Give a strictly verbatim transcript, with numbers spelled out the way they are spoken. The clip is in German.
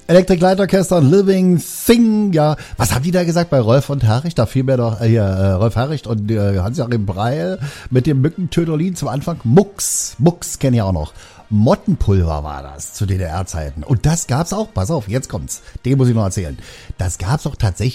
Electric Light Orchestra und Living Thing, ja. Was haben die da gesagt bei Rolf und Haricht? Da fiel mir doch äh, hier, äh, Rolf Haricht und äh, Hans-Joachim Breil mit dem Mückentöterlin zum Anfang. Mux, Mux kenne ich auch noch. Mottenpulver war das zu D D R-Zeiten. Und das gab's auch, pass auf, jetzt kommt's. Den muss ich noch erzählen. Das gab's auch tatsächlich